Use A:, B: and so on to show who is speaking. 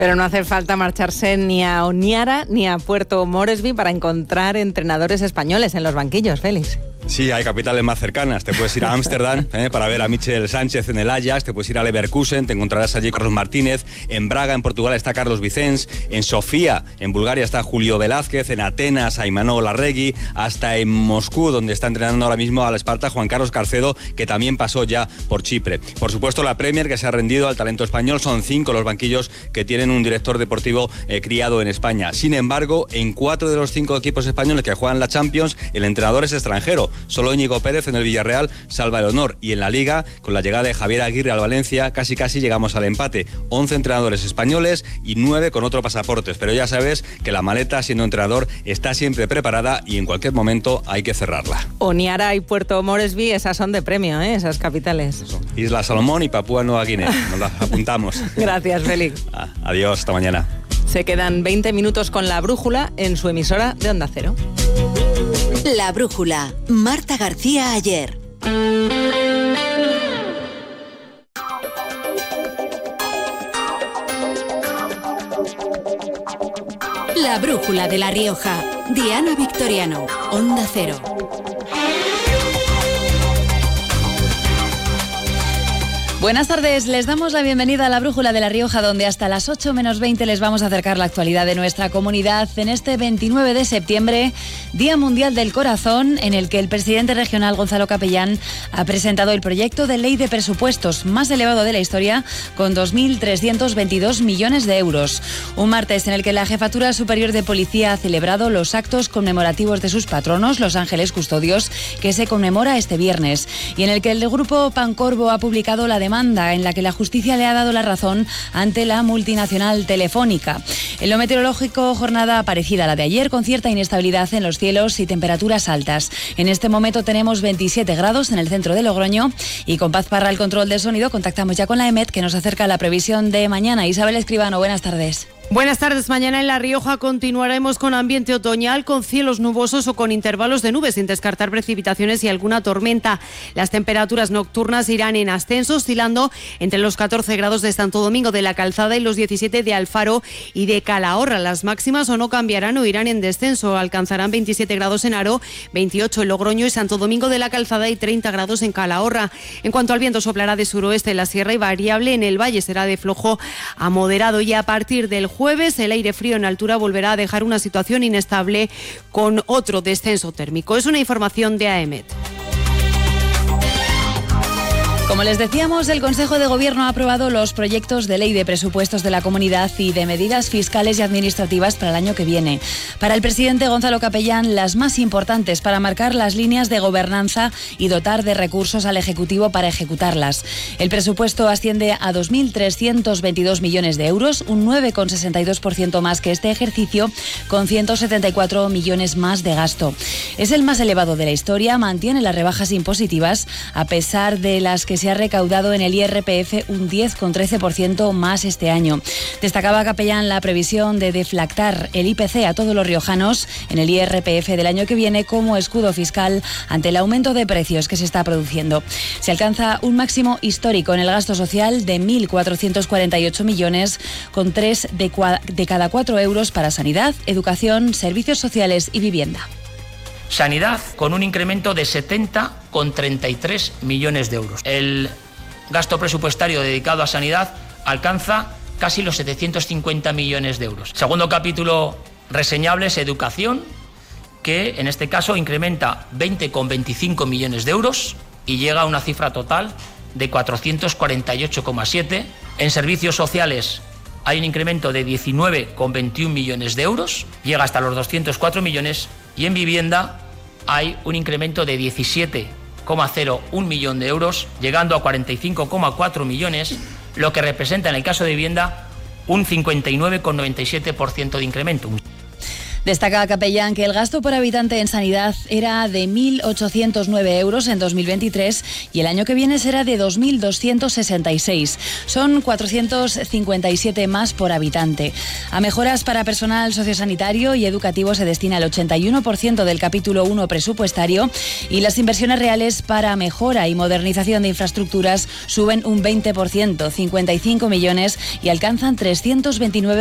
A: Pero no hace falta marcharse ni a Honiara ni a Puerto Moresby para encontrar entrenadores españoles en los banquillos, Félix.
B: Sí, hay capitales más cercanas. Te puedes ir a Ámsterdam para ver a Michel Sánchez en el Ajax, te puedes ir a Leverkusen, te encontrarás allí Carlos Martínez, en Braga, en Portugal, está Carlos Vicens, en Sofía, en Bulgaria, está Julio Velázquez, en Atenas, a Imanol Arregui, hasta en Moscú, donde está entrenando ahora mismo al Sparta Juan Carlos Carcedo, que también pasó ya por Chipre. Por supuesto, la Premier, que se ha rendido al talento español, son 5 los banquillos que tienen un director deportivo criado en España. Sin embargo, en 4 de los 5 equipos españoles que juegan la Champions, el entrenador es extranjero. Solo Íñigo Pérez en el Villarreal salva el honor. Y en la Liga, con la llegada de Javier Aguirre al Valencia, casi llegamos al empate. 11 entrenadores españoles y 9 con otro pasaportes. Pero ya sabes que la maleta, siendo entrenador, está siempre preparada y en cualquier momento hay que cerrarla.
A: Honiara y Puerto Moresby, esas son de premio, esas capitales.
B: Eso. Isla Salomón y Papúa Nueva Guinea. Nos las apuntamos.
A: Gracias, Félix.
B: Adiós, hasta mañana.
A: Se quedan 20 minutos con La Brújula en su emisora de Onda Cero.
C: La Brújula, Marta García Ayer. La Brújula de La Rioja, Diana Victoriano, Onda Cero.
D: Buenas tardes, les damos la bienvenida a La Brújula de La Rioja, donde hasta las 8 menos 20 les vamos a acercar la actualidad de nuestra comunidad en este 29 de septiembre, Día Mundial del Corazón, en el que el presidente regional Gonzalo Capellán ha presentado el proyecto de ley de presupuestos más elevado de la historia, con 2.322 millones de euros. Un martes en el que la Jefatura Superior de Policía ha celebrado los actos conmemorativos de sus patronos, los Ángeles Custodios, que se conmemora este viernes, y en el que el grupo Pancorbo ha publicado la demanda en la que la justicia le ha dado la razón ante la multinacional Telefónica. En lo meteorológico, jornada parecida a la de ayer, con cierta inestabilidad en los cielos y temperaturas altas. En este momento tenemos 27 grados en el centro de Logroño y con Paz Parra el control del sonido contactamos ya con la EMET, que nos acerca la previsión de mañana. Isabel Escribano, buenas tardes.
E: Buenas tardes. Mañana en La Rioja continuaremos con ambiente otoñal, con cielos nubosos o con intervalos de nubes, sin descartar precipitaciones y alguna tormenta. Las temperaturas nocturnas irán en ascenso, oscilando entre los 14 grados de Santo Domingo de la Calzada y los 17 de Alfaro y de Calahorra. Las máximas o no cambiarán o irán en descenso. Alcanzarán 27 grados en Haro, 28 en Logroño y Santo Domingo de la Calzada y 30 grados en Calahorra. En cuanto al viento, soplará de suroeste en la sierra y variable en el valle. Será de flojo a moderado, y a partir del jueves el aire frío en altura volverá a dejar una situación inestable con otro descenso térmico. Es una información de AEMET.
D: Como les decíamos, el Consejo de Gobierno ha aprobado los proyectos de ley de presupuestos de la comunidad y de medidas fiscales y administrativas para el año que viene. Para el presidente Gonzalo Capellán, las más importantes para marcar las líneas de gobernanza y dotar de recursos al Ejecutivo para ejecutarlas. El presupuesto asciende a 2.322 millones de euros, un 9,62% más que este ejercicio, con 174 millones más de gasto. Es el más elevado de la historia, mantiene las rebajas impositivas, a pesar de las que se ha recaudado en el IRPF un 10,13% más este año. Destacaba Capellán la previsión de deflactar el IPC a todos los riojanos en el IRPF del año que viene como escudo fiscal ante el aumento de precios que se está produciendo. Se alcanza un máximo histórico en el gasto social de 1.448 millones, con 3 de cada 4 euros para sanidad, educación, servicios sociales y vivienda.
F: Sanidad, con un incremento de 70,33 millones de euros. El gasto presupuestario dedicado a sanidad alcanza casi los 750 millones de euros. Segundo capítulo reseñable es educación, que en este caso incrementa 20,25 millones de euros y llega a una cifra total de 448,7. En servicios sociales hay un incremento de 19,21 millones de euros, llega hasta los 204 millones, y en vivienda hay un incremento de 17,01 millón de euros, llegando a 45,4 millones, lo que representa en el caso de vivienda un 59,97% de incremento.
D: Destaca Capellán que el gasto por habitante en sanidad era de 1.809 euros en 2023 y el año que viene será de 2.266. Son 457 más por habitante. A mejoras para personal sociosanitario y educativo se destina el 81% del capítulo 1 presupuestario y las inversiones reales para mejora y modernización de infraestructuras suben un 20%, 55 millones y alcanzan 329